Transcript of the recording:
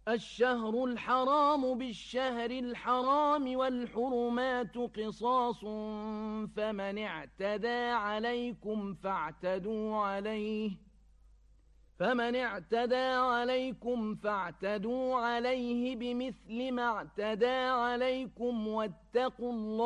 الشهر الحرام بالشهر الحرام والحرمات قصاص فمن اعتدى عليكم فاعتدوا عليه بمثل ما اعتدى عليكم واتقوا الله